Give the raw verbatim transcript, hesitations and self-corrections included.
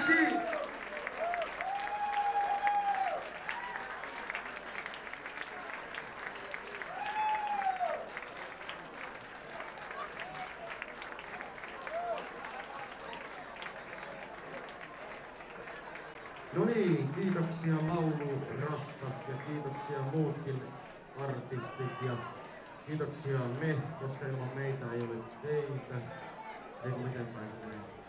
Merci! No niin, kiitoksia Laulu Rastas ja kiitoksia muutkin artistit ja kiitoksia me, koska ilman meitä ei ole teitä. Eikö miten päin?